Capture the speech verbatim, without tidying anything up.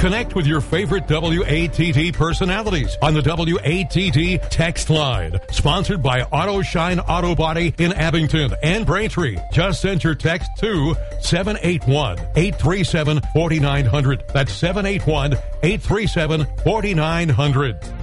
Connect with your favorite W A T T personalities on the W A T T text line. Sponsored by Auto Shine Auto Body in Abington and Braintree. Just send your text to seven eight one, eight three seven, four nine zero zero. That's seven eight one, eight three seven, four nine zero zero.